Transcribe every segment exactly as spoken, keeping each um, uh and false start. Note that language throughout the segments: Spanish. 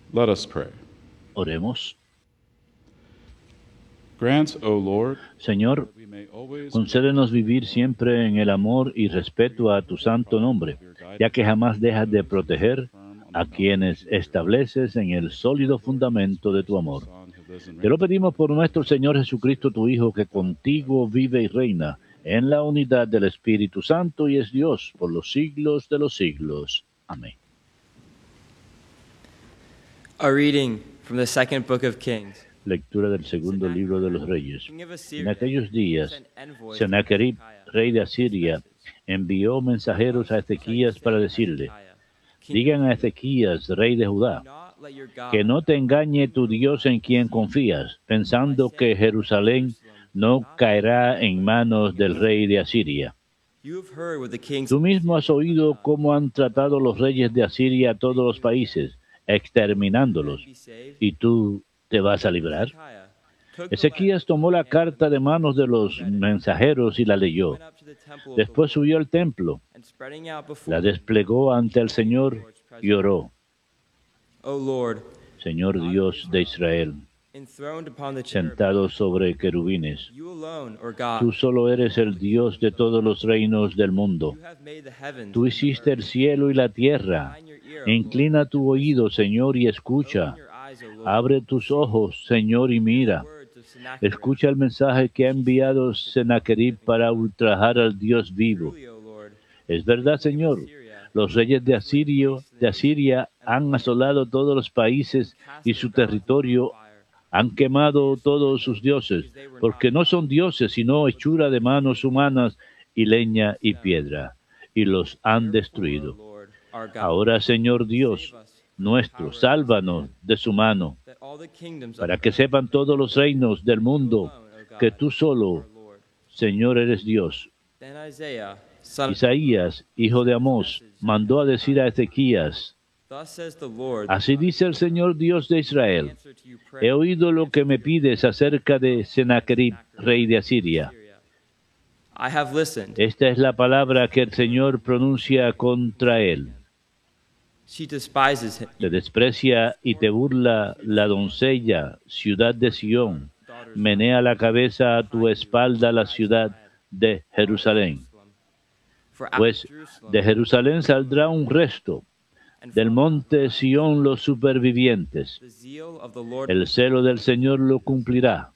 Let us pray. Oremos. Grant, O Lord, Señor, that we may always concédenos vivir siempre en el amor y respeto a tu santo nombre, ya que jamás dejas de proteger a quienes estableces en el sólido fundamento de tu amor. Te lo pedimos por nuestro Señor Jesucristo, tu Hijo, que contigo vive y reina en la unidad del Espíritu Santo y es Dios por los siglos de los siglos. Amén. A reading from the second book of Kings. Lectura del segundo libro de los Reyes. En aquellos días, Sennacherib, rey de Asiria, envió mensajeros a Ezequías para decirle: digan a Ezequías, rey de Judá, que no te engañe tu Dios en quien confías, pensando que Jerusalén no caerá en manos del rey de Asiria. Tú mismo has oído cómo han tratado los reyes de Asiria a todos los países, exterminándolos, y tú te vas a librar. Ezequías tomó la carta de manos de los mensajeros y la leyó. Después subió al templo, la desplegó ante el Señor y oró: Señor Dios de Israel, sentado sobre querubines, tú solo eres el Dios de todos los reinos del mundo. Tú hiciste el cielo y la tierra. Inclina tu oído, Señor, y escucha. Abre tus ojos, Señor, y mira. Escucha el mensaje que ha enviado Sennacherib para ultrajar al Dios vivo. Es verdad, Señor, los reyes de Asiria, de Asiria han asolado todos los países y su territorio, han quemado todos sus dioses, porque no son dioses, sino hechura de manos humanas y leña y piedra, y los han destruido. Ahora, Señor Dios nuestro, sálvanos de su mano, para que sepan todos los reinos del mundo que tú solo, Señor, eres Dios. Isaías, hijo de Amós, mandó a decir a Ezequías: así dice el Señor Dios de Israel, he oído lo que me pides acerca de Sennacherib, rey de Asiria. Esta es la palabra que el Señor pronuncia contra él. Te desprecia y te burla la doncella, ciudad de Sión. Menea la cabeza a tu espalda la ciudad de Jerusalén. Pues de Jerusalén saldrá un resto, del monte Sión los supervivientes. El celo del Señor lo cumplirá.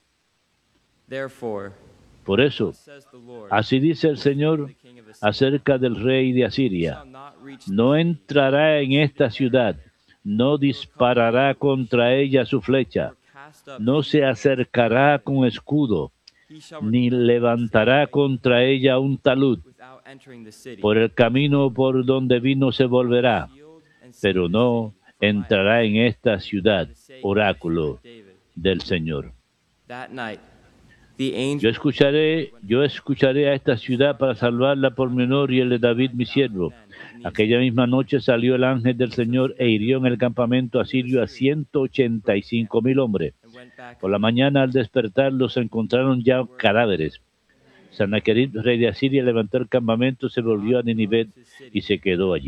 Por eso, así dice el Señor acerca del rey de Asiria: no entrará en esta ciudad, no disparará contra ella su flecha, no se acercará con escudo, ni levantará contra ella un talud. Por el camino por donde vino se volverá, pero no entrará en esta ciudad, oráculo del Señor. Yo escucharé, yo escucharé a esta ciudad para salvarla por mi honor y el de David mi siervo. Aquella misma noche salió el ángel del Señor e hirió en el campamento asirio a ciento ochenta y cinco mil hombres. Por la mañana, al despertar, los encontraron ya cadáveres. Sennacherib, rey de Asiria, levantó el campamento, se volvió a Nínive y se quedó allí.